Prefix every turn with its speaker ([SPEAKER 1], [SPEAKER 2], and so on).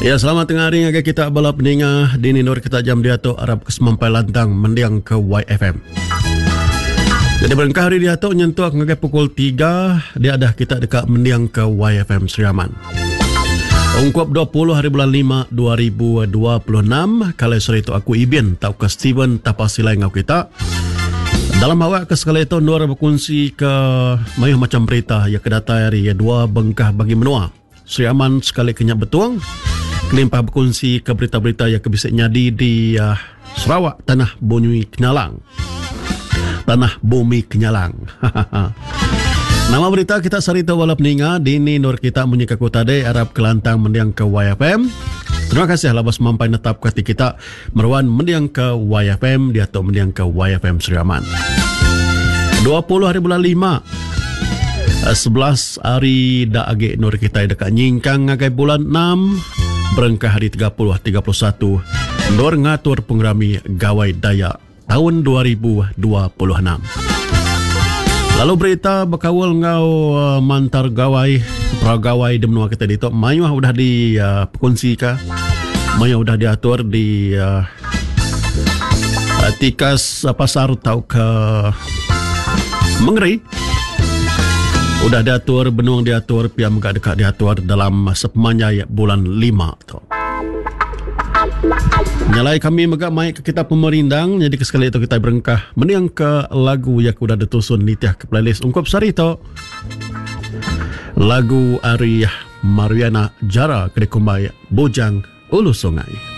[SPEAKER 1] Ya, selamat tengah hari agak kita balap peninga dini nur kita jam dia tu Arab kesemampai lantang mendiang ke YFM. Jadi berengkah hari dia tu nyentuh ngagai pukul 3 dia dah kita dekat mendiang ke YFM Seriaman. Ungkup 20 hari bulan 5 2026 kali sore itu aku Ibin tau ke Steven tapasilai ngau kita. Dalam awak ke sekali itu Nur berkongsi ke mayuh macam berita ya kedata hari ya dua bengkah bagi menua. Seriaman sekali kenyak betuang. Kelimpah berkongsi ke berita-berita yang kebisik nyadi di Sarawak, Tanah Bumi Kenyalang. Tanah Bumi Kenyalang. Nama berita kita sarita wala peninga, dini nur kita menyikaku tadi, Arab kelantang mendiang ke YFM. Terima kasih labas mampai netap kati kita, meruan mendiang ke YFM, dia tu mendiang ke YFM Seriaman. 20 hari bulan 5. 11 hari dah agi nur kita dekat nyingkang ngagai bulan 6. Berengkah hari 30-31 Nur ngatur pengerami gawai daya tahun 2026. Lalu berita berkawal ngau mantar gawai pragawai di menua kita di tu mayuh udah di perkongsi ka mayuh udah diatur di tikas pasar tau ke Mengeri. Udah diatur, benuang diatur, pihak megak dekat diatur dalam sepanjang bulan 5 tu. Nyalai kami megak maik ke kita pemerindang, jadi kesekali itu kita berengkah mendiang ke lagu yang udah ditusun nitiah ke playlist ungkup sari tu. Lagu Ari Mariana Jara Kedekumbai Bojang Ulu Sungai.